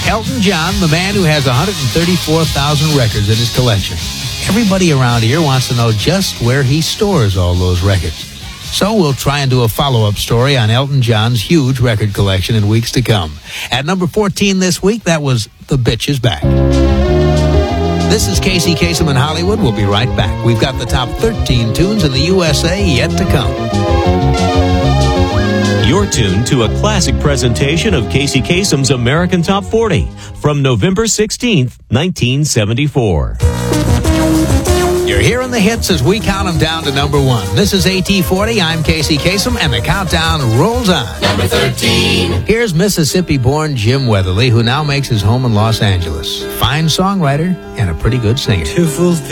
Elton John, the man who has 134,000 records in his collection. Everybody around here wants to know just where he stores all those records. So we'll try and do a follow-up story on Elton John's huge record collection in weeks to come. At number 14 this week, that was The Bitch Is Back. This is Casey Kasem in Hollywood. We'll be right back. We've got the top 13 tunes in the USA yet to come. You're tuned to a classic presentation of Casey Kasem's American Top 40 from November 16th, 1974. You're hearing the hits as we count them down to number one. This is AT40. I'm Casey Kasem, and the countdown rolls on. Number 13. Here's Mississippi-born Jim Weatherly, who now makes his home in Los Angeles. Fine songwriter and a pretty good singer.